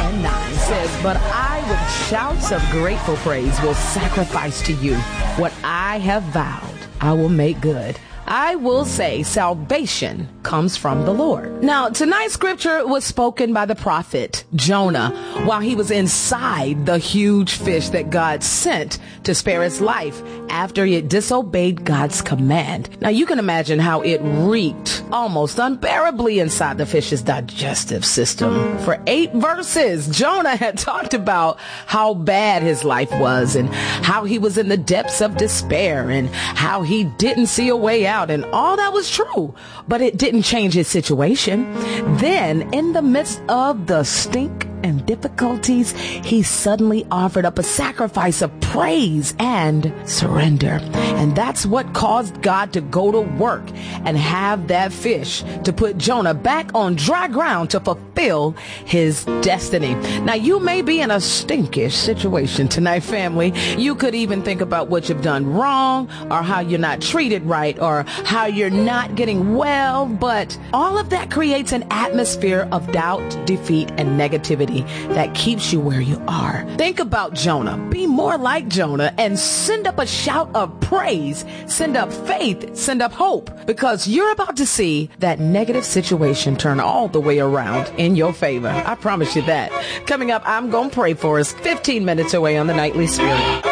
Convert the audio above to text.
and 9 says, "But I with shouts of grateful praise will sacrifice to you. What I have vowed, I will make good. I will say salvation comes from the Lord." Now, tonight's scripture was spoken by the prophet Jonah while he was inside the huge fish that God sent to spare his life after he had disobeyed God's command. Now, you can imagine how it reeked almost unbearably inside the fish's digestive system. For 8 verses, Jonah had talked about how bad his life was and how he was in the depths of despair and how he didn't see a way out. And all that was true, but it didn't change his situation. Then, in the midst of the stink and difficulties, he suddenly offered up a sacrifice of praise and surrender. And that's what caused God to go to work and have that fish to put Jonah back on dry ground to fulfill his destiny. Now, you may be in a stinkish situation tonight, family. You could even think about what you've done wrong or how you're not treated right or how you're not getting well. But all of that creates an atmosphere of doubt, defeat, and negativity that keeps you where you are. Think about Jonah. Be more like Jonah and send up a shout of praise, send up faith, send up hope, because you're about to see that negative situation turn all the way around in your favor. I promise you that. Coming up, I'm going to pray for us 15 minutes away on the Nightly Spirit.